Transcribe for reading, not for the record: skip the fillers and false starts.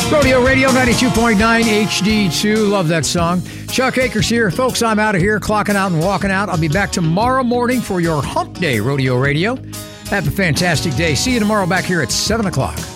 Rodeo Radio 92.9 HD2. Love that song. Chuck Akers here. Folks, I'm out of here, clocking out and walking out. I'll be back tomorrow morning for your Hump Day Rodeo Radio. Have a fantastic day. See you tomorrow back here at 7 o'clock.